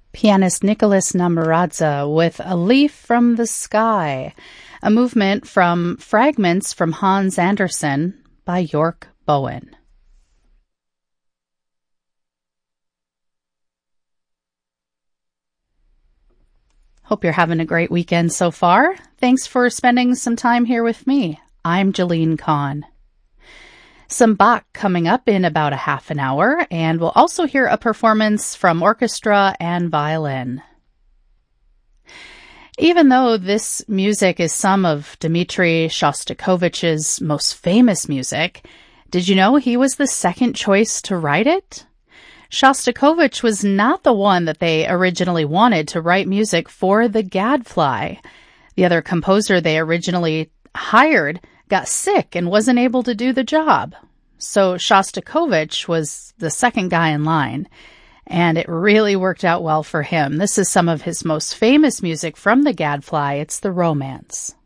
Pianist Nicholas Namaradze with A Leaf from the Sky, a movement from Fragments from Hans Andersen by York Bowen. Hope you're having a great weekend so far. Thanks for spending some time here with me. I'm Jalene Kahn. Some Bach coming up in about a half an hour, and we'll also hear a performance from orchestra and violin. Even though this music is some of Dmitri Shostakovich's most famous music, did you know he was the second choice to write it? Shostakovich was not the one that they originally wanted to write music for the Gadfly. The other composer they originally hired got sick and wasn't able to do the job. So Shostakovich was the second guy in line, and it really worked out well for him. This is some of his most famous music from the Gadfly. It's the Romance.